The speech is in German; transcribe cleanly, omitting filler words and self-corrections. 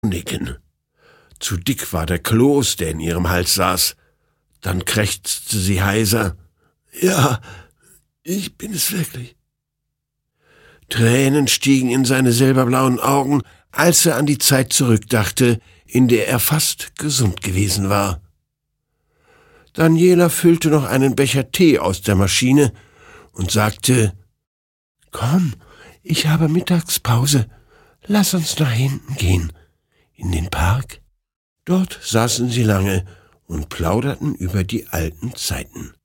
nicken. Zu dick war der Kloß, der in ihrem Hals saß. Dann krächzte sie heiser: »Ja, ich bin es wirklich.« Tränen stiegen in seine silberblauen Augen, als er an die Zeit zurückdachte, in der er fast gesund gewesen war. Daniela füllte noch einen Becher Tee aus der Maschine und sagte: »Komm, ich habe Mittagspause. Lass uns nach hinten gehen, in den Park.« Dort saßen sie lange und plauderten über die alten Zeiten.